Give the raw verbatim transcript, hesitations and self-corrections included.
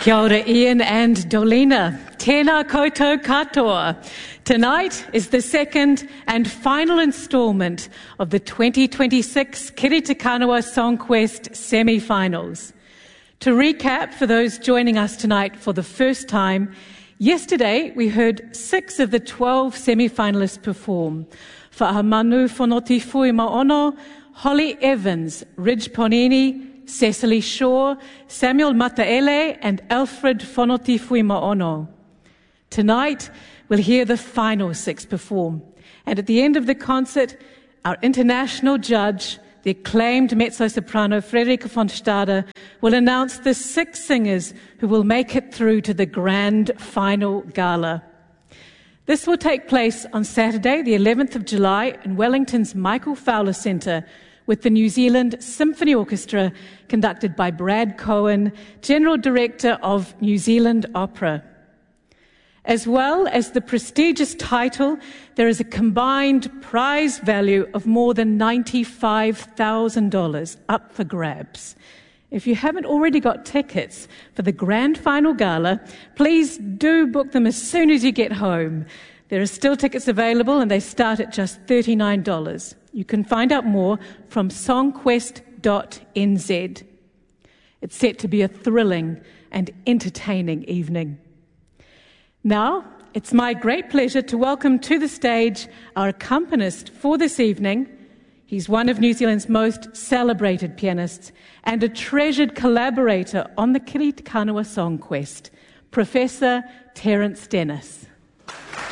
Kia ora, Ian and Dolina. Tēnā koutou katoa. Tonight is the second and final instalment of the twenty twenty-six Kiritikanawa Songquest semi-finals. To recap for those joining us tonight for the first time, yesterday we heard six of the twelve semi-finalists perform. Whaahamanu Whanoti Ma'ono, Holly Evans, Ridge Ponini, Cecily Shaw, Samuel Mataele and Alfred Whanoti Ma'ono. Tonight we'll hear the final six perform, and at the end of the concert our international judge, the acclaimed mezzo-soprano Frederica von Stade, will announce the six singers who will make it through to the grand final gala. This will take place on Saturday the eleventh of July in Wellington's Michael Fowler Centre with the New Zealand Symphony Orchestra conducted by Brad Cohen, General Director of New Zealand Opera. As well as the prestigious title, there is a combined prize value of more than ninety-five thousand dollars up for grabs. If you haven't already got tickets for the grand final gala, please do book them as soon as you get home. There are still tickets available and they start at just thirty-nine dollars. You can find out more from songquest dot n z. It's set to be a thrilling and entertaining evening. Now, it's my great pleasure to welcome to the stage our accompanist for this evening. He's one of New Zealand's most celebrated pianists and a treasured collaborator on the Kiritikanawa Songquest, Professor Terence Dennis.